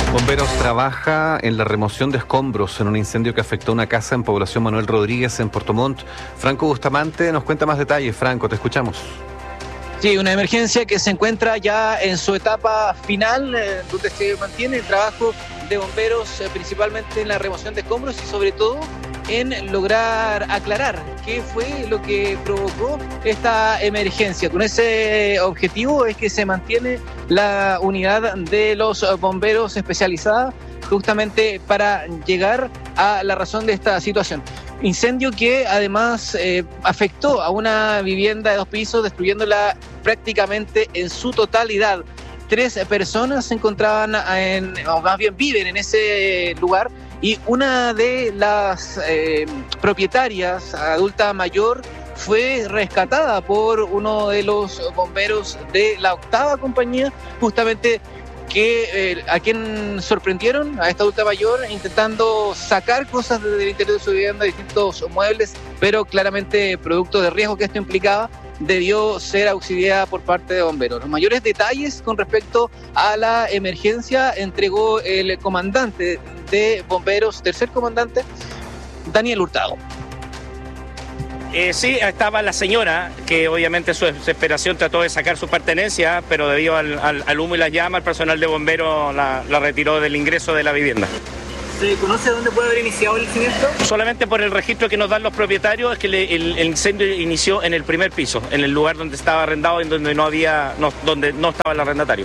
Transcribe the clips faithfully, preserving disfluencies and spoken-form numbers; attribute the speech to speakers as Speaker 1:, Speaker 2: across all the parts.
Speaker 1: Bomberos trabaja en la remoción de escombros en un incendio que afectó una casa en población Manuel Rodríguez en Puerto Montt. Franco Bustamante nos cuenta más detalles. Franco, te escuchamos.
Speaker 2: Sí, una emergencia que se encuentra ya en su etapa final, eh, donde se mantiene el trabajo de bomberos, eh, principalmente en la remoción de escombros y sobre todo en lograr aclarar qué fue lo que provocó esta emergencia. Con ese objetivo es que se mantiene la unidad de los bomberos especializada justamente para llegar a la razón de esta situación. Incendio que además eh, afectó a una vivienda de dos pisos, destruyéndola prácticamente en su totalidad. Tres personas se encontraban, en, o más bien viven en ese lugar, y una de las eh, propietarias, adulta mayor, fue rescatada por uno de los bomberos de la octava compañía, justamente que eh, a quien sorprendieron, a esta adulta mayor, intentando sacar cosas del interior de su vivienda, distintos muebles, pero claramente producto del riesgo que esto implicaba, debió ser auxiliada por parte de bomberos. Los mayores detalles con respecto a la emergencia entregó el comandante de bomberos, tercer comandante, Daniel Hurtado.
Speaker 3: Eh, sí, estaba la señora, que obviamente su desesperación trató de sacar su pertenencia, pero debido al, al, al humo y las llamas, el personal de bomberos la, la retiró del ingreso de la vivienda.
Speaker 2: ¿Se conoce dónde puede haber iniciado el siniestro?
Speaker 3: Solamente por el registro que nos dan los propietarios es que le, el, el incendio inició en el primer piso, en el lugar donde estaba arrendado y donde no había, no, donde no estaba el arrendatario.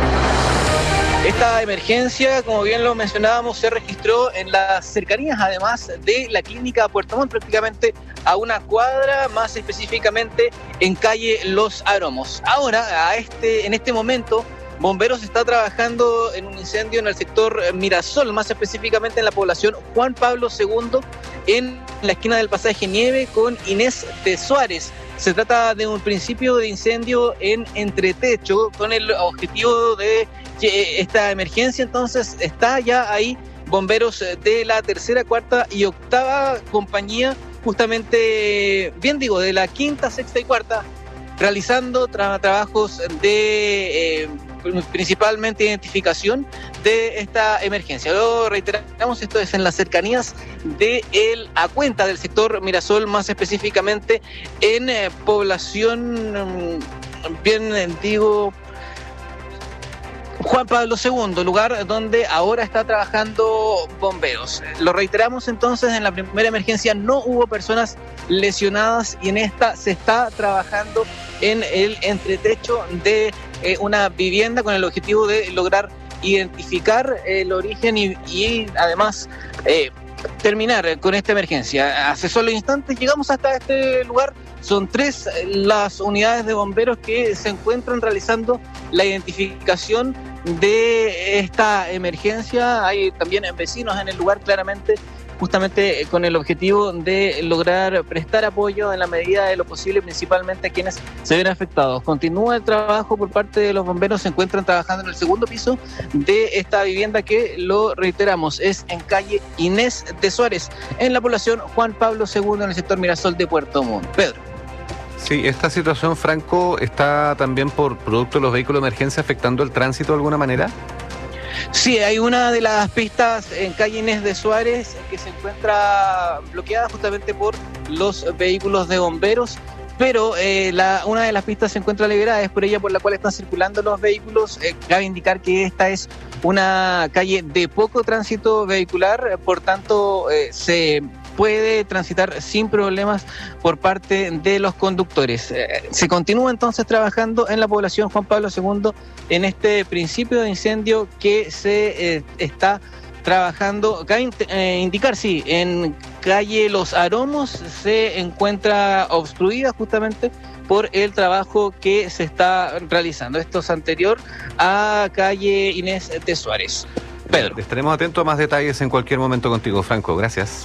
Speaker 2: Esta emergencia, como bien lo mencionábamos, se registró en las cercanías, además de la clínica Puerto Montt, prácticamente a una cuadra, más específicamente en calle Los Aromos. Ahora, a este, en este momento, Bomberos está trabajando en un incendio en el sector Mirasol, más específicamente en la población Juan Pablo segundo, en la esquina del pasaje Nieve con Inés de Suárez. Se trata de un principio de incendio en entretecho con el objetivo de que esta emergencia entonces está ya ahí. Bomberos de la tercera, cuarta y octava compañía, justamente, bien digo, de la quinta, sexta y cuarta, realizando tra- trabajos de eh, principalmente identificación de esta emergencia. Lo reiteramos, esto es en las cercanías de el a cuenta del sector Mirasol, más específicamente en eh, población, bien eh, digo, Juan Pablo segundo, lugar donde ahora está trabajando bomberos. Lo reiteramos entonces, en la primera emergencia no hubo personas lesionadas y en esta se está trabajando en el entretecho de eh, una vivienda con el objetivo de lograr identificar el origen y, y además eh, terminar con esta emergencia. Hace solo instantes llegamos hasta este lugar. Son tres las unidades de bomberos que se encuentran realizando la identificación de esta emergencia. Hay también vecinos en el lugar, claramente, justamente con el objetivo de lograr prestar apoyo en la medida de lo posible, principalmente a quienes se ven afectados. Continúa el trabajo por parte de los bomberos, se encuentran trabajando en el segundo piso de esta vivienda que, lo reiteramos, es en calle Inés de Suárez, en la población Juan Pablo segundo, en el sector Mirasol de Puerto Montt. Pedro.
Speaker 1: Sí, esta situación, Franco, ¿está también por producto de los vehículos de emergencia afectando el tránsito de alguna manera?
Speaker 2: Sí, hay una de las pistas en calle Inés de Suárez que se encuentra bloqueada justamente por los vehículos de bomberos, pero eh, la, una de las pistas se encuentra liberada, es por ella por la cual están circulando los vehículos. Eh, cabe indicar que esta es una calle de poco tránsito vehicular, por tanto eh, se puede transitar sin problemas por parte de los conductores. Eh, se continúa entonces trabajando en la población Juan Pablo segundo en este principio de incendio que se eh, está trabajando. Cabe eh, indicar, sí, en calle Los Aromos se encuentra obstruida justamente por el trabajo que se está realizando. Esto es anterior a calle Inés de Suárez. Pedro.
Speaker 1: Estaremos atentos a más detalles en cualquier momento contigo, Franco. Gracias.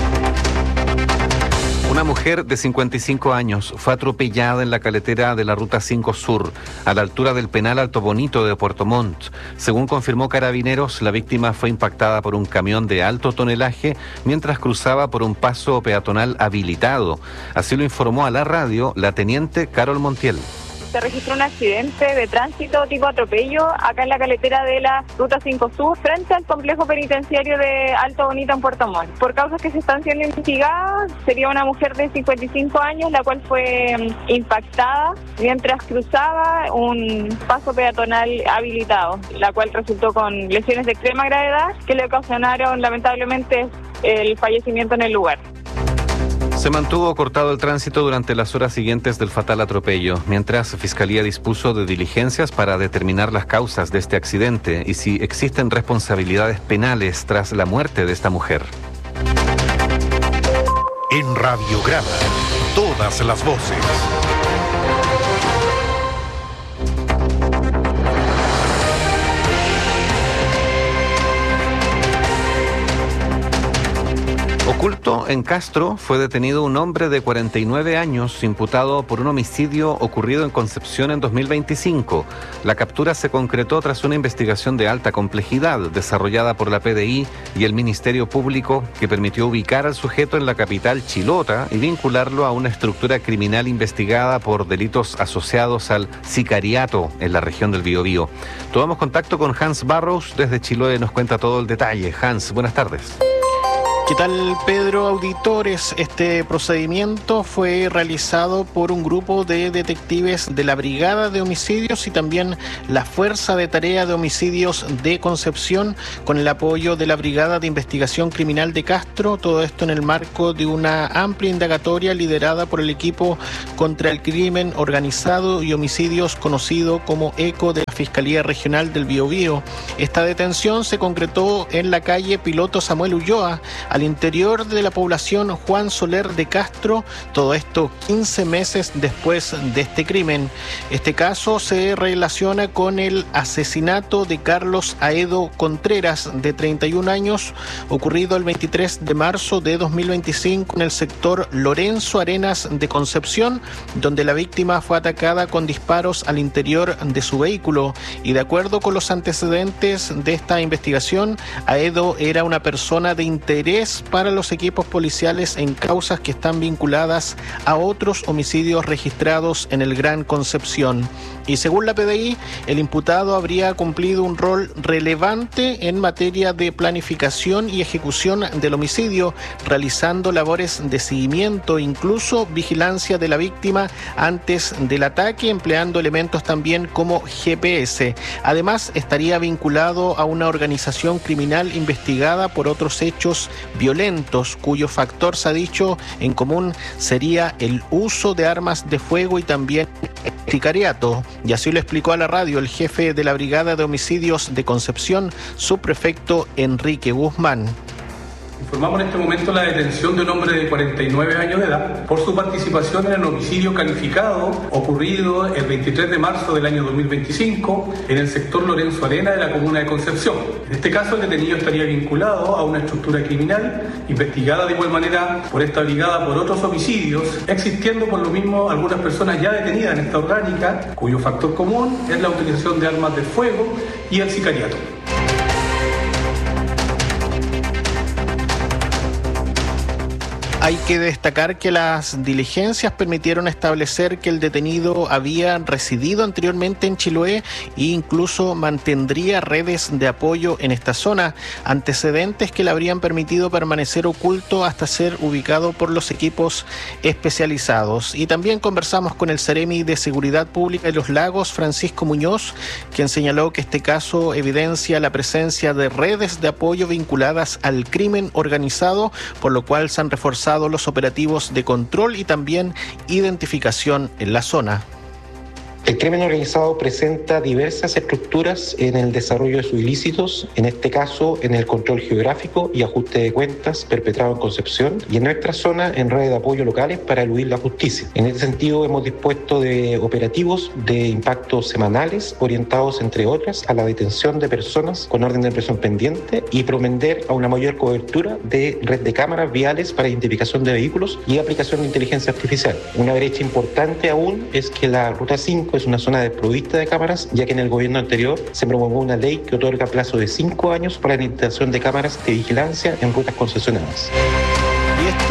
Speaker 1: Una mujer de cincuenta y cinco años fue atropellada en la carretera de la Ruta cinco Sur, a la altura del penal Alto Bonito de Puerto Montt. Según confirmó Carabineros, la víctima fue impactada por un camión de alto tonelaje mientras cruzaba por un paso peatonal habilitado. Así lo informó a la radio la teniente Carol Montiel.
Speaker 4: se registró un accidente de tránsito tipo atropello acá en la carretera de la Ruta cinco Sur, frente al complejo penitenciario de Alto Bonito en Puerto Montt. Por causas que se están siendo investigadas, sería una mujer de cincuenta y cinco años, la cual fue um, impactada mientras cruzaba un paso peatonal habilitado, la cual resultó con lesiones de extrema gravedad que le ocasionaron lamentablemente el fallecimiento en el lugar.
Speaker 1: Se mantuvo cortado el tránsito durante las horas siguientes del fatal atropello, mientras Fiscalía dispuso de diligencias para determinar las causas de este accidente y si existen responsabilidades penales tras la muerte de esta mujer.
Speaker 5: En Radiograma, todas las voces.
Speaker 1: Oculto en Castro fue detenido un hombre de cuarenta y nueve años imputado por un homicidio ocurrido en Concepción en dos mil veinticinco. La captura se concretó tras una investigación de alta complejidad desarrollada por la P D I y el Ministerio Público que permitió ubicar al sujeto en la capital chilota y vincularlo a una estructura criminal investigada por delitos asociados al sicariato en la región del Biobío. Tomamos contacto con Hans Barrows desde Chiloé, nos cuenta todo el detalle. Hans, buenas tardes.
Speaker 6: ¿Qué tal, Pedro? Auditores, este procedimiento fue realizado por un grupo de detectives de la Brigada de Homicidios y también la Fuerza de Tarea de Homicidios de Concepción con el apoyo de la Brigada de Investigación Criminal de Castro, todo esto en el marco de una amplia indagatoria liderada por el equipo contra el crimen organizado y homicidios conocido como ECO de la Fiscalía Regional del Biobío. Esta detención se concretó en la calle Piloto Samuel Ulloa, al interior de la población Juan Soler de Castro, todo esto quince meses después de este crimen. Este caso se relaciona con el asesinato de Carlos Aedo Contreras, de treinta y un años, ocurrido el veintitrés de marzo de dos mil veinticinco en el sector Lorenzo Arenas de Concepción, donde la víctima fue atacada con disparos al interior de su vehículo. Y de acuerdo con los antecedentes de esta investigación, Aedo era una persona de interés para los equipos policiales en causas que están vinculadas a otros homicidios registrados en el Gran Concepción. Y según la P D I, el imputado habría cumplido un rol relevante en materia de planificación y ejecución del homicidio, realizando labores de seguimiento, incluso vigilancia de la víctima antes del ataque, empleando elementos también como G P S. Además, estaría vinculado a una organización criminal investigada por otros hechos violentos, cuyo factor, se ha dicho, en común sería el uso de armas de fuego y también el sicariato. Y así lo explicó a la radio el jefe de la Brigada de Homicidios de Concepción, subprefecto Enrique Guzmán.
Speaker 7: Informamos en este momento la detención de un hombre de cuarenta y nueve años de edad por su participación en el homicidio calificado ocurrido el veintitrés de marzo del año dos mil veinticinco en el sector Lorenzo Arena de la comuna de Concepción. En este caso, el detenido estaría vinculado a una estructura criminal investigada de igual manera por esta brigada por otros homicidios, existiendo por lo mismo algunas personas ya detenidas en esta orgánica, cuyo factor común es la utilización de armas de fuego y el sicariato.
Speaker 6: Hay que destacar que las diligencias permitieron establecer que el detenido había residido anteriormente en Chiloé e incluso mantendría redes de apoyo en esta zona, antecedentes que le habrían permitido permanecer oculto hasta ser ubicado por los equipos especializados. Y también conversamos con el Seremi de Seguridad Pública de Los Lagos, Francisco Muñoz, quien señaló que este caso evidencia la presencia de redes de apoyo vinculadas al crimen organizado, por lo cual se han reforzado los operativos de control y también identificación en la zona.
Speaker 8: El crimen organizado presenta diversas estructuras en el desarrollo de sus ilícitos, en este caso en el control geográfico y ajuste de cuentas perpetrado en Concepción y en nuestra zona en redes de apoyo locales para eludir la justicia. En este sentido hemos dispuesto de operativos de impacto semanales orientados entre otras a la detención de personas con orden de prisión pendiente y promender a una mayor cobertura de red de cámaras viales para identificación de vehículos y aplicación de inteligencia artificial. Una brecha importante aún es que la Ruta cinco es una zona desprovista de cámaras, ya que en el gobierno anterior se promulgó una ley que otorga plazo de cinco años para la instalación de cámaras de vigilancia en rutas concesionadas.
Speaker 6: Y esto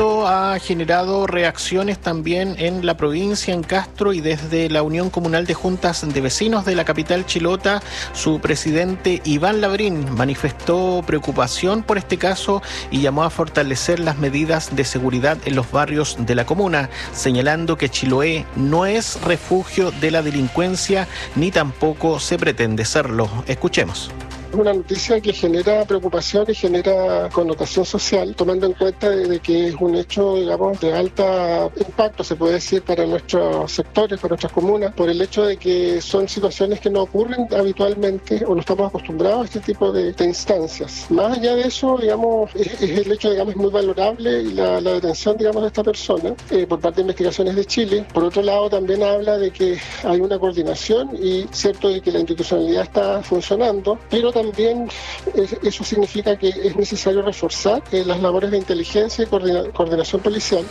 Speaker 6: esto ha generado reacciones también en la provincia, en Castro, y desde la Unión Comunal de Juntas de Vecinos de la capital chilota, su presidente Iván Labrín manifestó preocupación por este caso y llamó a fortalecer las medidas de seguridad en los barrios de la comuna, señalando que Chiloé no es refugio de la delincuencia ni tampoco se pretende serlo. Escuchemos.
Speaker 9: Es una noticia que genera preocupación y genera connotación social, tomando en cuenta de, de que es un hecho, digamos, de alto impacto, se puede decir, para nuestros sectores, para nuestras comunas, por el hecho de que son situaciones que no ocurren habitualmente o no estamos acostumbrados a este tipo de, de instancias. Más allá de eso, digamos, es, es el hecho, digamos, muy valorable y la, la detención, digamos, de esta persona eh, por parte de Investigaciones de Chile. Por otro lado, también habla de que hay una coordinación y cierto de que la institucionalidad está funcionando, pero también También eso significa que es necesario reforzar eh, las labores de inteligencia y coordina- coordinación policial.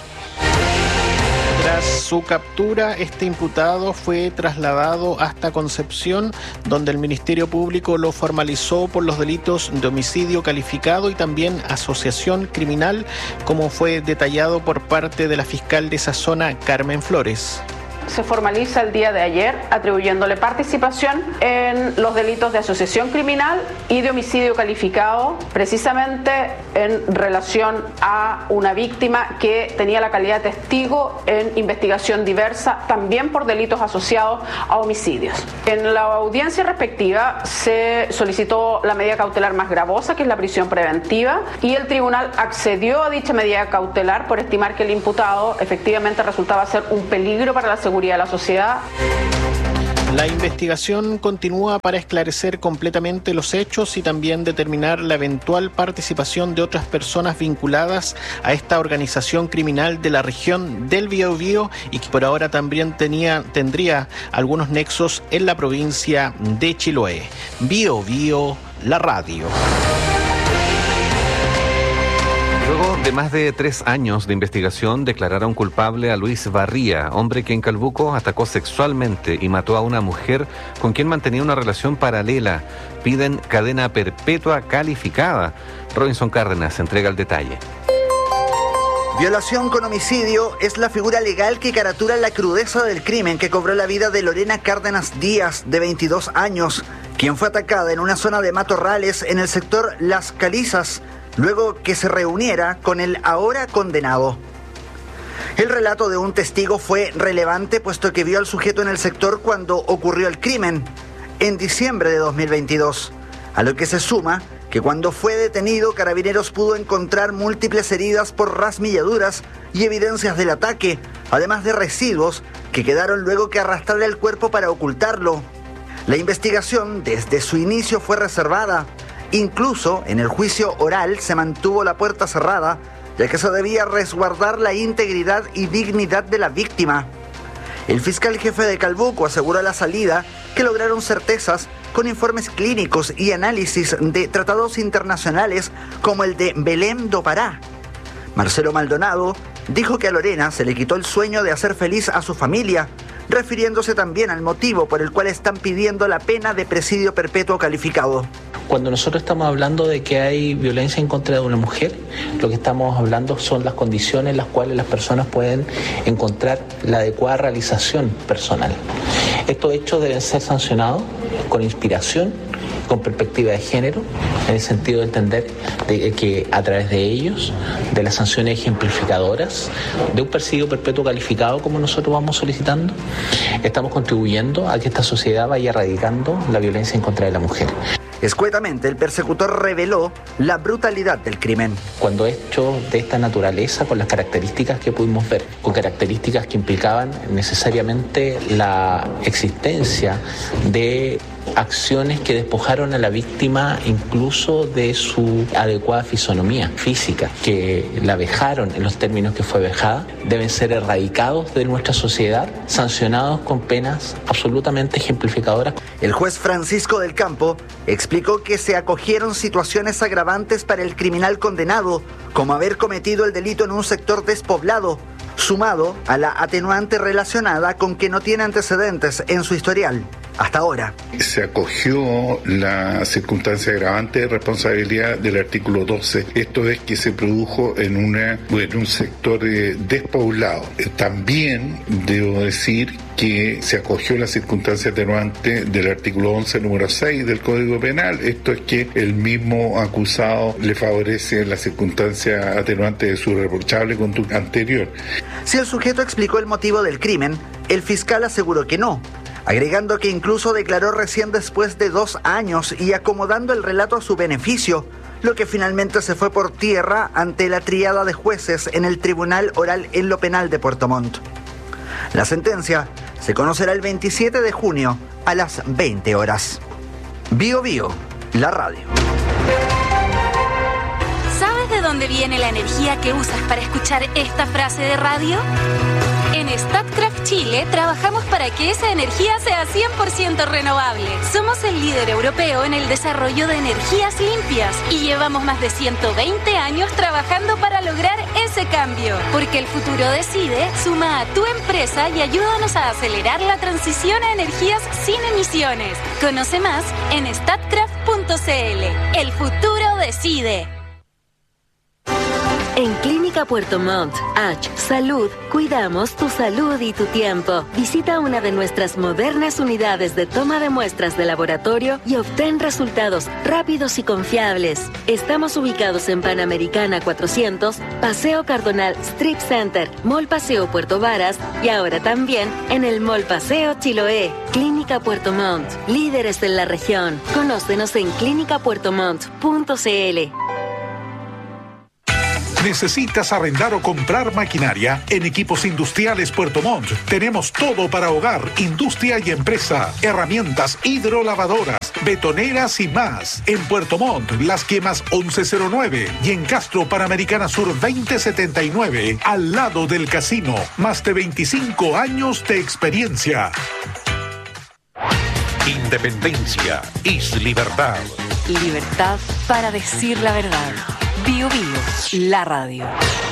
Speaker 6: Tras su captura, este imputado fue trasladado hasta Concepción, donde el Ministerio Público lo formalizó por los delitos de homicidio calificado y también asociación criminal, como fue detallado por parte de la fiscal de esa zona, Carmen Flores.
Speaker 10: Se formaliza el día de ayer atribuyéndole participación en los delitos de asociación criminal y de homicidio calificado, precisamente en relación a una víctima que tenía la calidad de testigo en investigación diversa, también por delitos asociados a homicidios. En la audiencia respectiva se solicitó la medida cautelar más gravosa, que es la prisión preventiva, y el tribunal accedió a dicha medida cautelar por estimar que el imputado efectivamente resultaba ser un peligro para la seguridad de la sociedad.
Speaker 6: La investigación continúa para esclarecer completamente los hechos y también determinar la eventual participación de otras personas vinculadas a esta organización criminal de la región del Biobío y que por ahora también tenía, tendría algunos nexos en la provincia de Chiloé. Biobío, la radio.
Speaker 1: Luego de más de tres años de investigación, declararon culpable a Luis Barría, hombre que en Calbuco atacó sexualmente y mató a una mujer con quien mantenía una relación paralela. Piden cadena perpetua calificada. Robinson Cárdenas entrega el detalle.
Speaker 11: Violación con homicidio es la figura legal que caratura la crudeza del crimen que cobró la vida de Lorena Cárdenas Díaz, de veintidós años, quien fue atacada en una zona de matorrales en el sector Las Calizas, luego que se reuniera con el ahora condenado. El relato de un testigo fue relevante puesto que vio al sujeto en el sector cuando ocurrió el crimen, en diciembre de dos mil veintidós, a lo que se suma que cuando fue detenido, Carabineros pudo encontrar múltiples heridas por rasmilladuras y evidencias del ataque, además de residuos que quedaron luego que arrastrar el cuerpo para ocultarlo. La investigación desde su inicio fue reservada. Incluso en el juicio oral se mantuvo la puerta cerrada, ya que se debía resguardar la integridad y dignidad de la víctima. El fiscal jefe de Calbuco aseguró a la salida que lograron certezas con informes clínicos y análisis de tratados internacionales como el de Belém do Pará. Marcelo Maldonado dijo que a Lorena se le quitó el sueño de hacer feliz a su familia, refiriéndose también al motivo por el cual están pidiendo la pena de presidio perpetuo calificado.
Speaker 12: Cuando nosotros estamos hablando de que hay violencia en contra de una mujer, lo que estamos hablando son las condiciones en las cuales las personas pueden encontrar la adecuada realización personal. Estos hechos deben ser sancionados con inspiración, con perspectiva de género, en el sentido de entender de que a través de ellos, de las sanciones ejemplificadoras, de un presidio perpetuo calificado como nosotros vamos solicitando, estamos contribuyendo a que esta sociedad vaya erradicando la violencia en contra de la mujer.
Speaker 11: Escuetamente, el persecutor reveló la brutalidad del crimen.
Speaker 12: Cuando hechos de esta naturaleza, con las características que pudimos ver, con características que implicaban necesariamente la existencia de acciones que despojaron a la víctima incluso de su adecuada fisonomía física, que la vejaron en los términos que fue vejada, deben ser erradicados de nuestra sociedad, sancionados con penas absolutamente ejemplificadoras.
Speaker 11: El juez Francisco del Campo explicó que se acogieron situaciones agravantes para el criminal condenado, como haber cometido el delito en un sector despoblado, sumado a la atenuante relacionada con que no tiene antecedentes en su historial. hasta ahora.
Speaker 13: Se acogió la circunstancia agravante de responsabilidad del artículo doce, esto es que se produjo en, una, en un sector eh, despoblado. Eh, también debo decir que se acogió la circunstancia atenuante del artículo once, número seis del Código Penal, esto es que el mismo acusado le favorece la circunstancia atenuante de su reprochable conducta anterior.
Speaker 11: Si el sujeto explicó el motivo del crimen, el fiscal aseguró que no, agregando que incluso declaró recién después de dos años y acomodando el relato a su beneficio, lo que finalmente se fue por tierra ante la tríada de jueces en el Tribunal Oral en lo Penal de Puerto Montt. La sentencia se conocerá el veintisiete de junio a las veinte horas. Bio Bio, la radio.
Speaker 14: ¿Sabes de dónde viene la energía que usas para escuchar esta frase de radio? En Statkraft Chile trabajamos para que esa energía sea cien por ciento renovable. Somos el líder europeo en el desarrollo de energías limpias y llevamos más de ciento veinte años trabajando para lograr ese cambio. Porque el futuro decide, suma a tu empresa y ayúdanos a acelerar la transición a energías sin emisiones. Conoce más en statkraft punto c l. El futuro decide.
Speaker 15: En Clínica Puerto Montt, H Salud, cuidamos tu salud y tu tiempo. Visita una de nuestras modernas unidades de toma de muestras de laboratorio y obtén resultados rápidos y confiables. Estamos ubicados en Panamericana cuatrocientos, Paseo Cardonal Strip Center, Mall Paseo Puerto Varas y ahora también en el Mall Paseo Chiloé. Clínica Puerto Montt, líderes en la región. Conócenos en clínica puerto montt punto c l.
Speaker 16: ¿Necesitas arrendar o comprar maquinaria? En Equipos Industriales Puerto Montt tenemos todo para hogar, industria y empresa, herramientas hidrolavadoras, betoneras y más. En Puerto Montt, Las Quemas once cero nueve y en Castro, Panamericana Sur veinte setenta y nueve, al lado del casino. Más de veinticinco años de experiencia.
Speaker 5: Independencia es libertad.
Speaker 17: Libertad para decir la verdad. Bio Bio, la radio.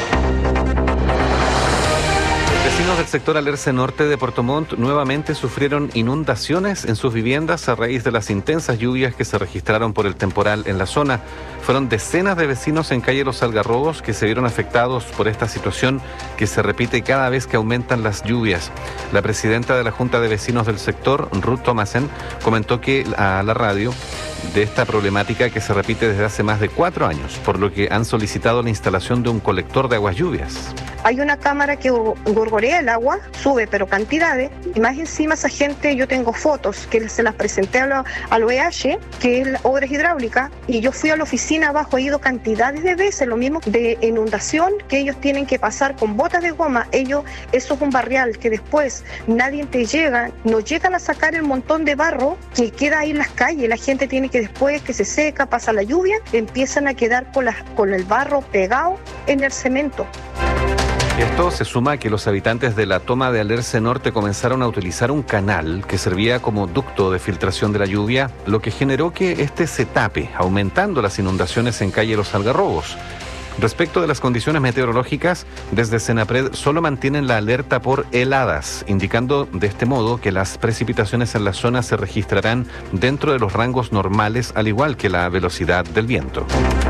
Speaker 1: Vecinos del sector Alerce Norte de Puerto Montt nuevamente sufrieron inundaciones en sus viviendas a raíz de las intensas lluvias que se registraron por el temporal en la zona. Fueron decenas de vecinos en calle Los Algarrobos que se vieron afectados por esta situación que se repite cada vez que aumentan las lluvias. La presidenta de la Junta de Vecinos del sector, Ruth Thomasen, comentó que a la radio de esta problemática que se repite desde hace más de cuatro años, por lo que han solicitado la instalación de un colector de aguas lluvias.
Speaker 18: Hay una cámara que gorgorea el agua, sube pero cantidades, y más encima esa gente, yo tengo fotos que se las presenté a lo, a lo E H, que es Obras Hidráulicas, y yo fui a la oficina abajo, he ido cantidades de veces, lo mismo de inundación, que ellos tienen que pasar con botas de goma, ellos, eso es un barrial que después nadie te llega, nos llegan a sacar el montón de barro que queda ahí en las calles, la gente tiene que después que se seca, pasa la lluvia, empiezan a quedar con, la, con el barro pegado en el cemento.
Speaker 1: Esto se suma a que los habitantes de la toma de Alerce Norte comenzaron a utilizar un canal que servía como ducto de filtración de la lluvia, lo que generó que este se tape, aumentando las inundaciones en calle Los Algarrobos. Respecto de las condiciones meteorológicas, desde Senapred solo mantienen la alerta por heladas, indicando de este modo que las precipitaciones en la zona se registrarán dentro de los rangos normales, al igual que la velocidad del viento.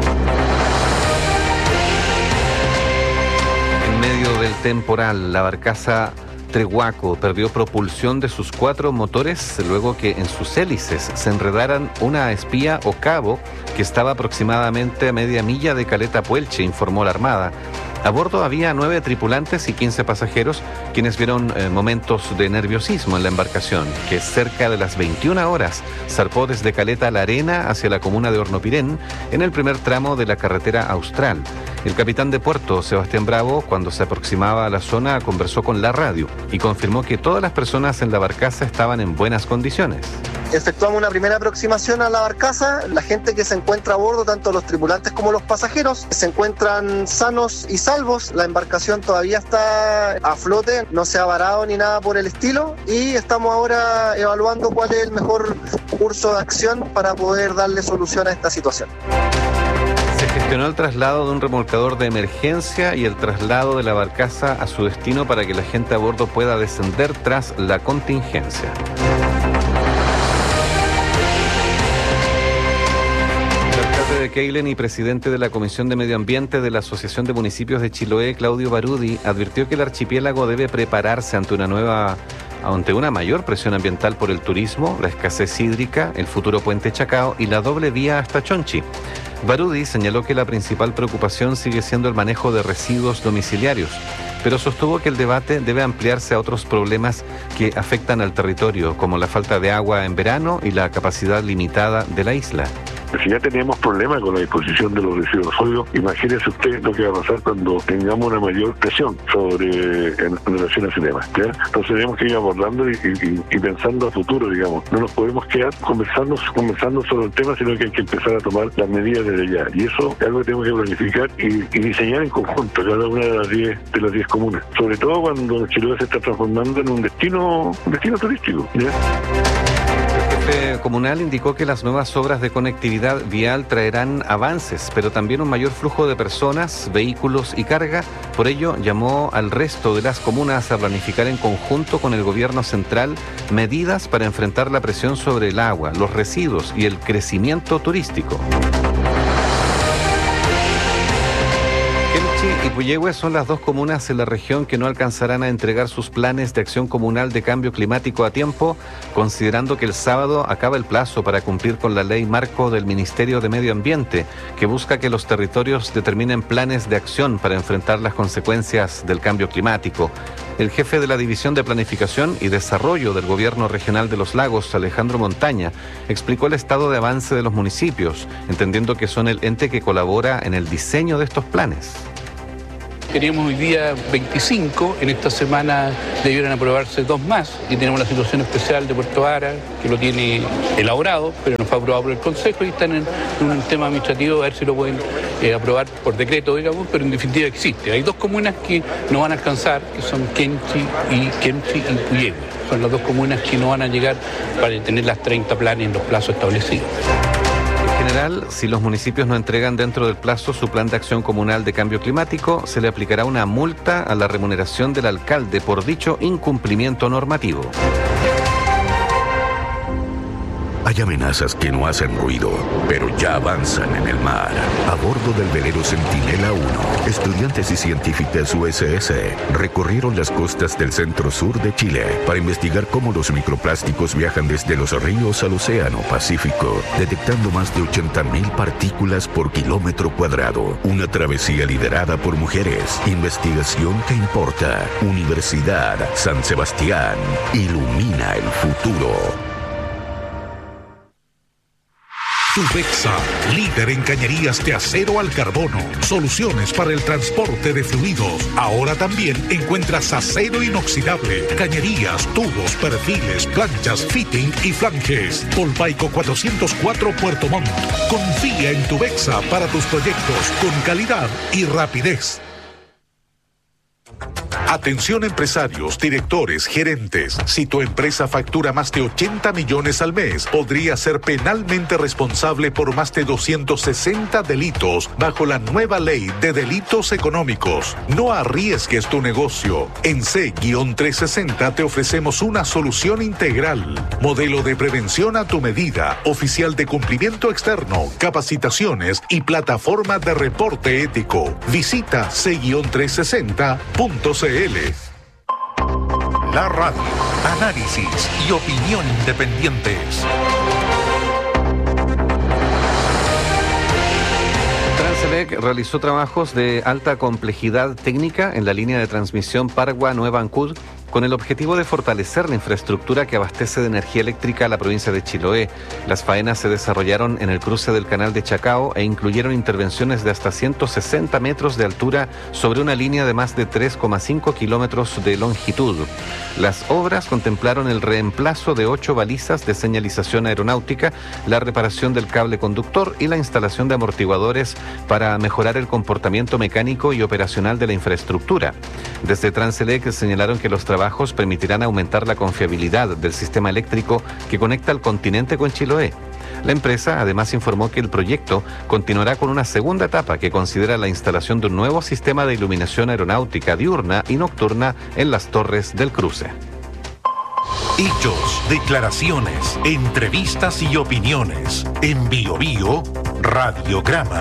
Speaker 1: En medio del temporal, la barcaza Trehuaco perdió propulsión de sus cuatro motores luego que en sus hélices se enredaran una espía o cabo que estaba aproximadamente a media milla de Caleta Puelche, informó la Armada. A bordo había nueve tripulantes y quince pasajeros, quienes vieron eh, momentos de nerviosismo en la embarcación, que cerca de las veintiuna horas zarpó desde Caleta La Arena hacia la comuna de Hornopirén, en el primer tramo de la carretera austral. El capitán de puerto, Sebastián Bravo, cuando se aproximaba a la zona, conversó con la radio y confirmó que todas las personas en la barcaza estaban en buenas condiciones.
Speaker 19: Efectuamos una primera aproximación a la barcaza. La gente que se encuentra a bordo, tanto los tripulantes como los pasajeros, se encuentran sanos y salvos. La embarcación todavía está a flote, no se ha varado ni nada por el estilo, y estamos ahora evaluando cuál es el mejor curso de acción para poder darle solución a esta situación.
Speaker 1: Se gestionó el traslado de un remolcador de emergencia y el traslado de la barcaza a su destino para que la gente a bordo pueda descender tras la contingencia. de Keilen y presidente de la Comisión de Medio Ambiente de la Asociación de Municipios de Chiloé, Claudio Barudi, advirtió que el archipiélago debe prepararse ante una nueva, ante una mayor presión ambiental por el turismo, la escasez hídrica, el futuro puente Chacao y la doble vía hasta Chonchi. Barudi señaló que la principal preocupación sigue siendo el manejo de residuos domiciliarios, pero sostuvo que el debate debe ampliarse a otros problemas que afectan al territorio, como la falta de agua en verano y la capacidad limitada de la isla.
Speaker 20: Si ya tenemos problemas con la disposición de los residuos sólidos, imagínese usted lo que va a pasar cuando tengamos una mayor presión sobre en relación a ese tema, ¿ya? Entonces tenemos que ir abordando y, y, y pensando a futuro, digamos. No nos podemos quedar conversando, conversando sobre el tema, sino que hay que empezar a tomar las medidas desde ya. Y eso es algo que tenemos que planificar y, y diseñar en conjunto cada una de las diez de las diez comunas. Sobre todo cuando Chiloé se está transformando en un destino, un destino turístico, ¿ya?
Speaker 1: El jefe comunal indicó que las nuevas obras de conectividad vial traerán avances, pero también un mayor flujo de personas, vehículos y carga. Por ello, llamó al resto de las comunas a planificar en conjunto con el gobierno central medidas para enfrentar la presión sobre el agua, los residuos y el crecimiento turístico. Quemchi y Puyehue son las dos comunas en la región que no alcanzarán a entregar sus planes de acción comunal de cambio climático a tiempo, considerando que el sábado acaba el plazo para cumplir con la ley marco del Ministerio de Medio Ambiente, que busca que los territorios determinen planes de acción para enfrentar las consecuencias del cambio climático. El jefe de la División de Planificación y Desarrollo del Gobierno Regional de los Lagos, Alejandro Montaña, explicó el estado de avance de los municipios, entendiendo que son el ente que colabora en el diseño de estos planes.
Speaker 21: Teníamos hoy día veinticinco, en esta semana debieron aprobarse dos más y tenemos la situación especial de Puerto Vara, que lo tiene elaborado, pero no fue aprobado por el Consejo y están en un tema administrativo a ver si lo pueden eh, aprobar por decreto, digamos, pero en definitiva existe. Hay dos comunas que no van a alcanzar, que son Quemchi y, Quemchi y Puyehue. Son las dos comunas que no van a llegar para tener las treinta planes en los plazos establecidos.
Speaker 1: En general, si los municipios no entregan dentro del plazo su plan de acción comunal de cambio climático, se le aplicará una multa a la remuneración del alcalde por dicho incumplimiento normativo.
Speaker 22: Hay amenazas que no hacen ruido, pero ya avanzan en el mar. A bordo del velero Centinela uno, estudiantes y científicas U S S recorrieron las costas del centro-sur de Chile para investigar cómo los microplásticos viajan desde los ríos al océano Pacífico, detectando más de ochenta mil partículas por kilómetro cuadrado. Una travesía liderada por mujeres. Investigación que importa. Universidad San Sebastián. Ilumina el futuro.
Speaker 16: Tubexa, líder en cañerías de acero al carbono. Soluciones para el transporte de fluidos. Ahora también encuentras acero inoxidable, cañerías, tubos, perfiles, planchas, fitting y flanges. Polpaico cuatrocientos cuatro Puerto Montt. Confía en Tubexa para tus proyectos con calidad y rapidez. Atención empresarios, directores, gerentes. Si tu empresa factura más de ochenta millones al mes, podría ser penalmente responsable por más de doscientos sesenta delitos bajo la nueva ley de delitos económicos. No arriesgues tu negocio. En C trescientos sesenta te ofrecemos una solución integral. Modelo de prevención a tu medida, oficial de cumplimiento externo, capacitaciones y plataforma de reporte ético. Visita C trescientos sesenta punto c l.
Speaker 5: La radio, análisis y opinión independientes.
Speaker 1: Transelec realizó trabajos de alta complejidad técnica en la línea de transmisión Pargua-Nueva Ancud con el objetivo de fortalecer la infraestructura que abastece de energía eléctrica a la provincia de Chiloé. Las faenas se desarrollaron en el cruce del canal de Chacao e incluyeron intervenciones de hasta ciento sesenta metros de altura sobre una línea de más de tres coma cinco kilómetros de longitud. Las obras contemplaron el reemplazo de ocho balizas de señalización aeronáutica, la reparación del cable conductor y la instalación de amortiguadores para mejorar el comportamiento mecánico y operacional de la infraestructura. Desde Transelec señalaron que los trabajos trabajos permitirán aumentar la confiabilidad del sistema eléctrico que conecta al continente con Chiloé. La empresa además informó que el proyecto continuará con una segunda etapa que considera la instalación de un nuevo sistema de iluminación aeronáutica diurna y nocturna en las torres del cruce.
Speaker 5: Hechos, declaraciones, entrevistas y opiniones. En Bio Bio, Radiograma.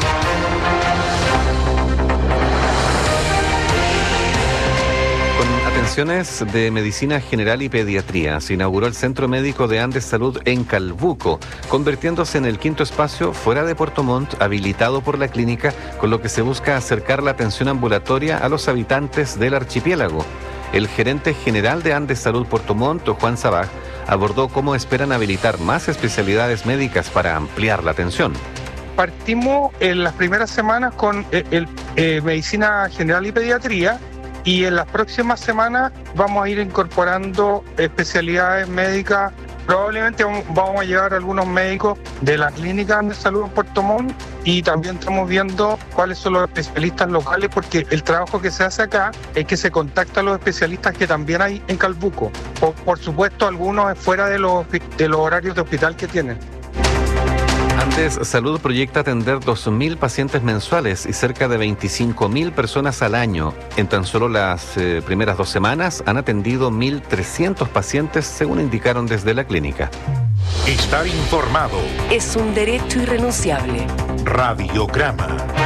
Speaker 1: Con atenciones de medicina general y pediatría, se inauguró el Centro Médico de Andes Salud en Calbuco, convirtiéndose en el quinto espacio fuera de Puerto Montt habilitado por la clínica, con lo que se busca acercar la atención ambulatoria a los habitantes del archipiélago. El gerente general de Andes Salud Puerto Montt, Juan Sabaj, abordó cómo esperan habilitar más especialidades médicas para ampliar la atención.
Speaker 2: Partimos en las primeras semanas con el, el, eh, medicina general y pediatría, y en las próximas semanas vamos a ir incorporando especialidades médicas. Probablemente vamos a llevar algunos médicos de la clínica de salud en Puerto Montt, y también estamos viendo cuáles son los especialistas locales, porque el trabajo que se hace acá es que se contacta a los especialistas que también hay en Calbuco. Por, por supuesto, algunos fuera de los, de los horarios de hospital que tienen.
Speaker 1: Andes Salud proyecta atender dos mil pacientes mensuales y cerca de veinticinco mil personas al año. En tan solo las eh, primeras dos semanas han atendido mil trescientos pacientes, según indicaron desde la clínica.
Speaker 5: Estar informado
Speaker 17: es un derecho irrenunciable.
Speaker 5: Radiograma.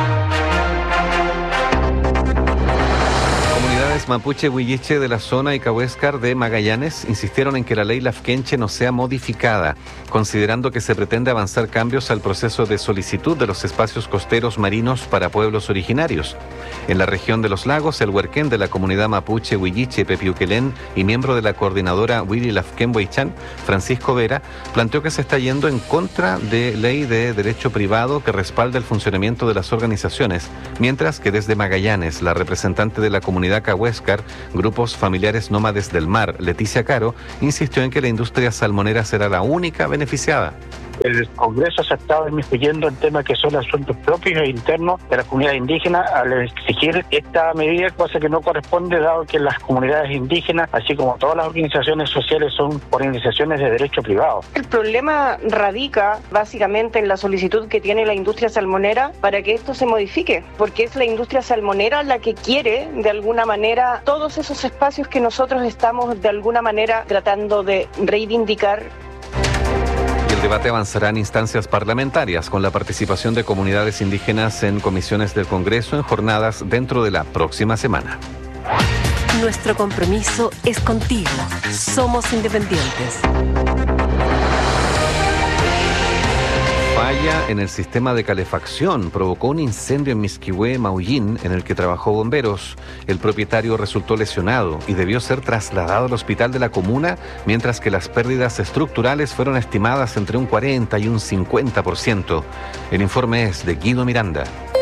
Speaker 1: Comunidades mapuche huilliche de la zona y Cahuéscar de Magallanes insistieron en que la ley Lafkenche no sea modificada, considerando que se pretende avanzar cambios al proceso de solicitud de los espacios costeros marinos para pueblos originarios. En la región de los lagos, el huerquén de la comunidad mapuche huilliche Pepiuquelén y miembro de la coordinadora Willy Lafken Huaychán, Francisco Vera, planteó que se está yendo en contra de ley de derecho privado que respalda el funcionamiento de las organizaciones, mientras que desde Magallanes, la representante de la comunidad Cahuéscar, grupos familiares nómades del mar, Leticia Caro, insistió en que la industria salmonera será la única beneficiada.
Speaker 3: El Congreso se ha estado inmiscuyendo en temas que son asuntos propios e internos de la comunidad indígena al exigir esta medida, cosa que no corresponde, dado que las comunidades indígenas, así como todas las organizaciones sociales, son organizaciones de derecho privado.
Speaker 18: El problema radica básicamente en la solicitud que tiene la industria salmonera para que esto se modifique, porque es la industria salmonera la que quiere, de alguna manera, todos esos espacios que nosotros estamos, de alguna manera, tratando de reivindicar.
Speaker 1: El debate avanzará en instancias parlamentarias con la participación de comunidades indígenas en comisiones del Congreso en jornadas dentro de la próxima semana.
Speaker 17: Nuestro compromiso es contigo. Somos independientes.
Speaker 1: Falla en el sistema de calefacción provocó un incendio en Misquihué, Maullín, en el que trabajó bomberos. El propietario resultó lesionado y debió ser trasladado al hospital de la comuna, mientras que las pérdidas estructurales fueron estimadas entre un cuarenta y un cincuenta por ciento. El informe es de Guido Miranda.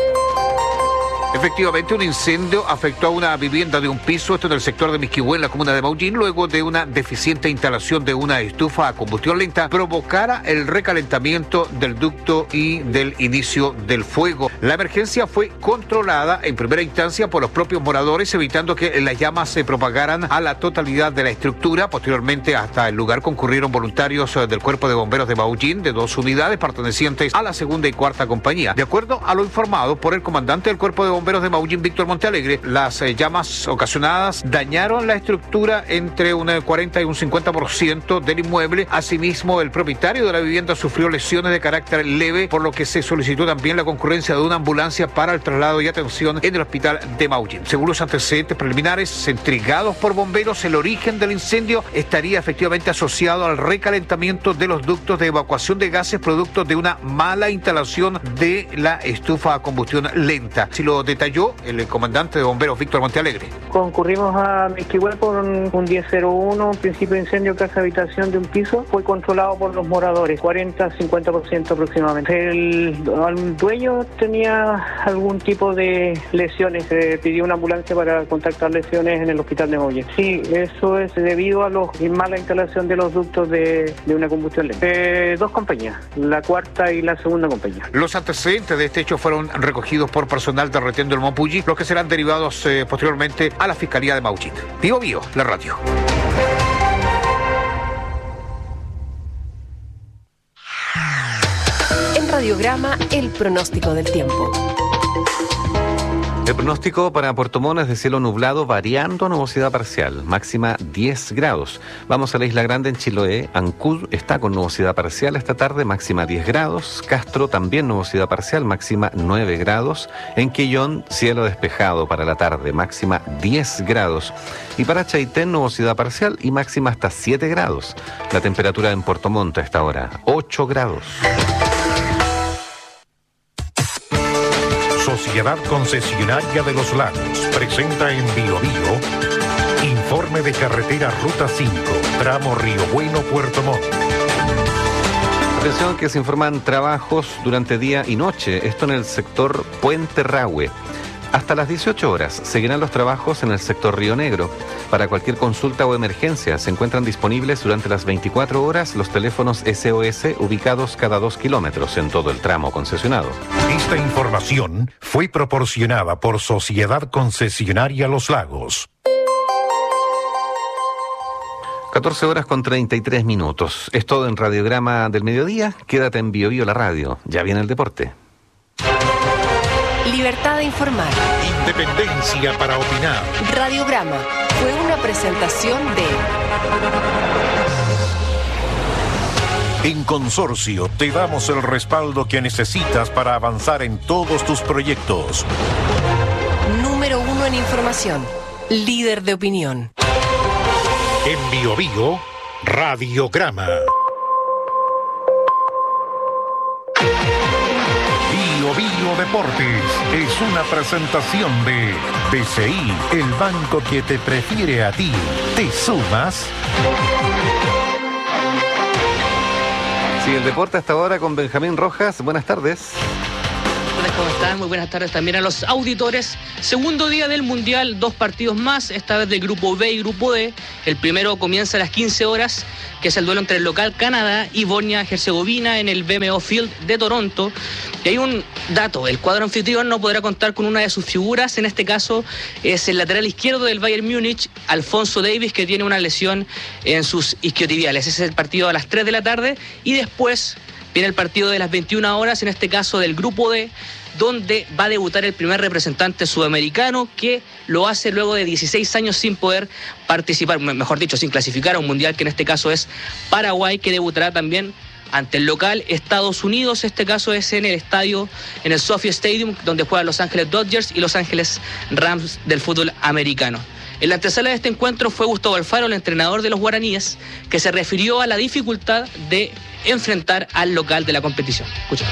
Speaker 23: Efectivamente, un incendio afectó a una vivienda de un piso, esto en el sector de Misquihué, en la comuna de Maullín, luego de una deficiente instalación de una estufa a combustión lenta provocara el recalentamiento del ducto y del inicio del fuego. La emergencia fue controlada en primera instancia por los propios moradores, evitando que las llamas se propagaran a la totalidad de la estructura. Posteriormente, hasta el lugar concurrieron voluntarios del Cuerpo de Bomberos de Maullín, de dos unidades pertenecientes a la segunda y cuarta compañía. De acuerdo a lo informado por el comandante del Cuerpo de Bomberos de Maullín, Víctor Montealegre, las eh, llamas ocasionadas dañaron la estructura entre un cuarenta y un cincuenta por ciento del inmueble. Asimismo, el propietario de la vivienda sufrió lesiones de carácter leve, por lo que se solicitó también la concurrencia de una ambulancia para el traslado y atención en el hospital de Maullín. Según los antecedentes preliminares entregados por bomberos, el origen del incendio estaría efectivamente asociado al recalentamiento de los ductos de evacuación de gases producto de una mala instalación de la estufa a combustión lenta. Si lo detalló el comandante de bomberos Víctor Montealegre.
Speaker 24: Concurrimos a Misquihué por un, un diez cero uno, un principio de incendio casa habitación de un piso, fue controlado por los moradores, cuarenta a cincuenta por ciento aproximadamente. El, el dueño tenía algún tipo de lesiones, se pidió una ambulancia para contactar lesiones en el hospital de Maullín. Sí, eso es debido a la mala instalación de los ductos de, de una combustión lenta. Eh, dos compañías, la cuarta y la segunda compañía.
Speaker 23: Los antecedentes de este hecho fueron recogidos por personal de retén del Mapulli, los que serán derivados eh, posteriormente a la Fiscalía de Maullín. Bio Bio, la radio.
Speaker 17: En Radiograma, el pronóstico del tiempo.
Speaker 1: El pronóstico para Puerto Montt es de cielo nublado variando a nubosidad parcial, máxima diez grados. Vamos a la Isla Grande en Chiloé. Ancud está con nubosidad parcial esta tarde, máxima diez grados. Castro también nubosidad parcial, máxima nueve grados. En Quillón, cielo despejado para la tarde, máxima diez grados. Y para Chaitén, nubosidad parcial y máxima hasta siete grados. La temperatura en Puerto Montt a esta hora, ocho grados.
Speaker 5: Sociedad Concesionaria de los Lagos presenta en Bio Bio informe de carretera Ruta cinco, tramo Río Bueno, Puerto Montt.
Speaker 1: Atención que se informan trabajos durante día y noche, esto en el sector Puente Rahue. Hasta las dieciocho horas seguirán los trabajos en el sector Río Negro. Para cualquier consulta o emergencia se encuentran disponibles durante las veinticuatro horas los teléfonos S O S ubicados cada dos kilómetros en todo el tramo concesionado.
Speaker 5: Esta información fue proporcionada por Sociedad Concesionaria Los Lagos.
Speaker 1: catorce horas con treinta y tres minutos. Es todo en Radiograma del Mediodía. Quédate en Bio Bio la radio. Ya viene el deporte.
Speaker 17: Libertad de informar.
Speaker 5: Independencia para opinar.
Speaker 17: Radiograma fue una presentación
Speaker 5: de... En Consorcio te damos el respaldo que necesitas para avanzar en todos tus proyectos.
Speaker 17: Número uno en información. Líder de opinión.
Speaker 5: En Bio Bio, Radiograma. Bio Bio Deportes es una presentación de B C I, el banco que te prefiere a ti. ¿Te sumas?
Speaker 1: Sí, el deporte hasta ahora con Benjamín Rojas. Buenas tardes.
Speaker 4: ¿Cómo están? Muy buenas tardes también a los auditores. Segundo día del Mundial, dos partidos más, esta vez del Grupo B y Grupo D. El primero comienza a las quince horas, que es el duelo entre el local Canadá y Bosnia-Herzegovina en el B M O Field de Toronto. Y hay un dato, el cuadro anfitrión no podrá contar con una de sus figuras, en este caso es el lateral izquierdo del Bayern Múnich, Alphonso Davies, que tiene una lesión en sus isquiotibiales. Ese es el partido a las tres de la tarde y después viene el partido de las veintiuna horas, en este caso del Grupo D, donde va a debutar el primer representante sudamericano que lo hace luego de dieciséis años sin poder participar, mejor dicho, sin clasificar a un mundial, que en este caso es Paraguay, que debutará también ante el local Estados Unidos. Este caso es en el estadio, en el SoFi Stadium, donde juegan Los Ángeles Dodgers y Los Ángeles Rams del fútbol americano. En la antesala de este encuentro fue Gustavo Alfaro, el entrenador de los guaraníes, que se refirió a la dificultad de enfrentar al local de la competición. Escuchamos.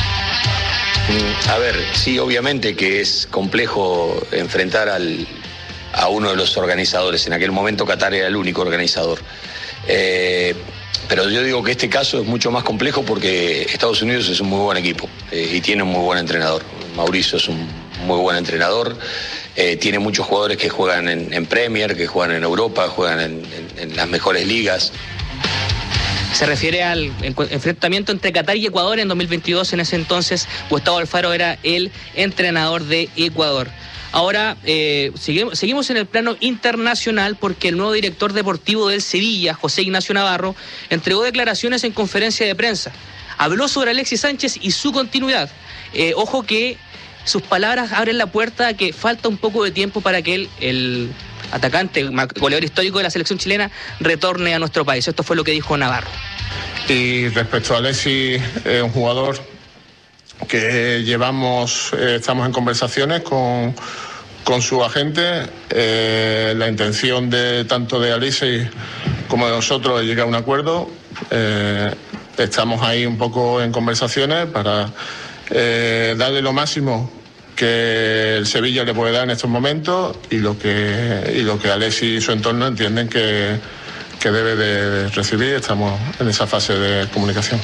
Speaker 7: A ver, sí, obviamente que es complejo enfrentar al, a uno de los organizadores. En aquel momento Qatar era el único organizador. Eh, pero yo digo que este caso es mucho más complejo porque Estados Unidos es un muy buen equipo eh, y tiene un muy buen entrenador. Mauricio es un muy buen entrenador. Eh, tiene muchos jugadores que juegan en, en Premier, que juegan en Europa, juegan en, en, en las mejores ligas.
Speaker 4: Se refiere al enfrentamiento entre Qatar y Ecuador en dos mil veintidós. En ese entonces, Gustavo Alfaro era el entrenador de Ecuador. Ahora, eh, seguimos, seguimos en el plano internacional porque el nuevo director deportivo del Sevilla, José Ignacio Navarro, entregó declaraciones en conferencia de prensa. Habló sobre Alexis Sánchez y su continuidad. Eh, ojo que sus palabras abren la puerta a que falta un poco de tiempo para que él, el atacante, goleador histórico de la selección chilena, retorne a nuestro país. Esto fue lo que dijo Navarro.
Speaker 8: Y respecto a Alexis, es un jugador que llevamos, eh, estamos en conversaciones con, con su agente. Eh, la intención de tanto de Alexis como de nosotros es llegar a un acuerdo. Eh, estamos ahí un poco en conversaciones para eh, darle lo máximo que el Sevilla le puede dar en estos momentos y lo que y lo que Alexis y su entorno entienden que, que debe de recibir. Estamos en esa fase de comunicación.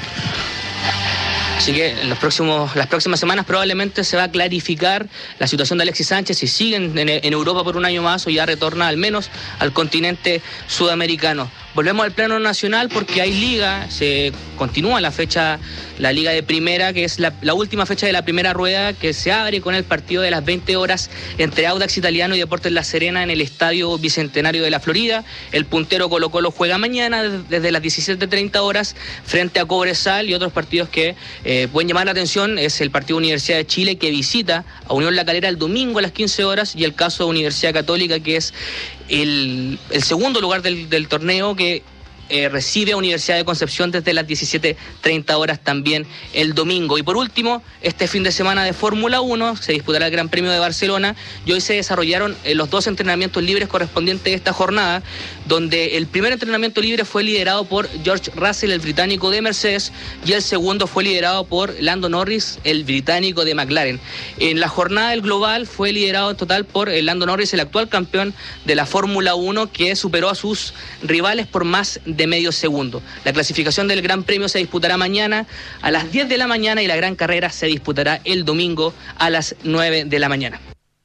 Speaker 4: Así que en los próximos, las próximas semanas probablemente se va a clarificar la situación de Alexis Sánchez, si sigue en, en Europa por un año más o ya retorna al menos al continente sudamericano. Volvemos al plano nacional porque hay liga, se continúa la fecha, la liga de primera, que es la, la última fecha de la primera rueda, que se abre con el partido de las veinte horas entre Audax Italiano y Deportes La Serena en el Estadio Bicentenario de la Florida. El puntero Colo-Colo juega mañana desde las diecisiete treinta horas frente a Cobresal y otros partidos que eh, pueden llamar la atención es el partido Universidad de Chile, que visita a Unión La Calera el domingo a las quince horas, y el caso de Universidad Católica, que es el, el segundo lugar del, del torneo, que Eh, recibe a Universidad de Concepción desde las diecisiete treinta horas también el domingo. Y por último, este fin de semana de Fórmula uno se disputará el Gran Premio de Barcelona, y hoy se desarrollaron eh, los dos entrenamientos libres correspondientes a esta jornada, donde el primer entrenamiento libre fue liderado por George Russell, el británico de Mercedes, y el segundo fue liderado por Lando Norris, el británico de McLaren. En la jornada del global fue liderado en total por eh, Lando Norris, el actual campeón de la Fórmula uno, que superó a sus rivales por más de de medio segundo. La clasificación del Gran Premio se disputará mañana a las diez de la mañana y la gran carrera se disputará el domingo a las nueve de la mañana.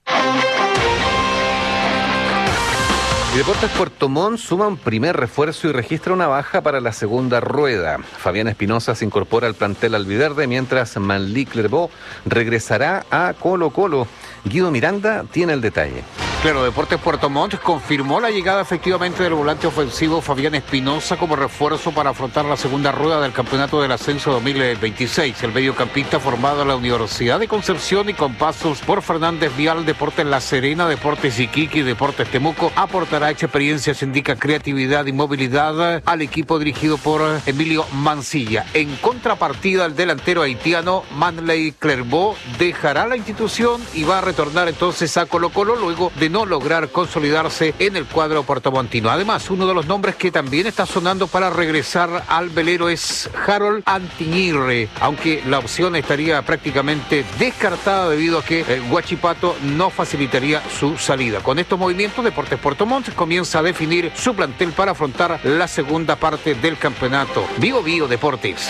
Speaker 1: Y Deportes Puerto Montt suma un primer refuerzo y registra una baja para la segunda rueda. Fabián Espinosa se incorpora al plantel albiverde, mientras Manly Clervaux regresará a Colo Colo. Guido Miranda tiene el detalle.
Speaker 23: Claro, Deportes Puerto Montt confirmó la llegada efectivamente del volante ofensivo Fabián Espinosa como refuerzo para afrontar la segunda rueda del Campeonato del Ascenso dos mil veintiséis. El mediocampista formado en la Universidad de Concepción y con pasos por Fernández Vial, Deportes La Serena, Deportes Iquique y Deportes Temuco, aportará experiencia, se indica creatividad y movilidad al equipo dirigido por Emilio Mancilla. En contrapartida, el delantero haitiano Manly Clervaux dejará la institución y va a retornar entonces a Colo Colo luego de no lograr consolidarse en el cuadro puertomontino. Además, uno de los nombres que también está sonando para regresar al velero es Harold Antiñirre, aunque la opción estaría prácticamente descartada debido a que eh, Huachipato no facilitaría su salida. Con estos movimientos, Deportes Puerto Montt comienza a definir su plantel para afrontar la segunda parte del campeonato. Bio Bio Deportes.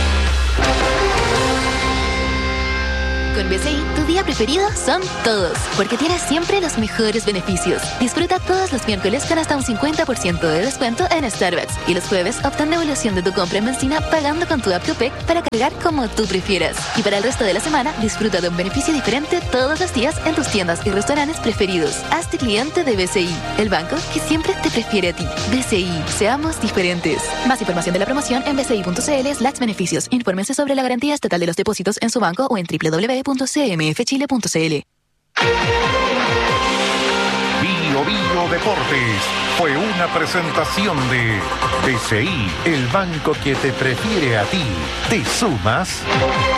Speaker 6: Con B C I, tu día preferido son todos, porque tienes siempre los mejores beneficios. Disfruta todos los miércoles con hasta un cincuenta por ciento de descuento en Starbucks, y los jueves obtén devolución de tu compra en benzina pagando con tu app Copec para cargar como tú prefieras. Y para el resto de la semana, disfruta de un beneficio diferente todos los días en tus tiendas y restaurantes preferidos. Hazte cliente de B C I, el banco que siempre te prefiere a ti. B C I, seamos diferentes. Más información de la promoción en bci.cl slash beneficios. Infórmense sobre la garantía estatal de los depósitos en su banco o en doble u doble u doble u punto c m f chile punto c l.
Speaker 5: Bio Bio Deportes fue una presentación de B C I, el banco que te prefiere a ti. ¿Te sumas?